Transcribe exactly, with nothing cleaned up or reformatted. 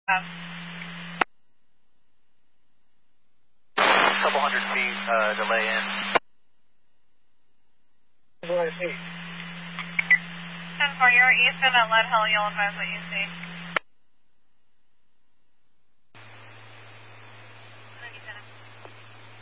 Um, Couple hundred feet uh, delay in. ten four, you're eastern at Lead Hill. You'll advise what you see.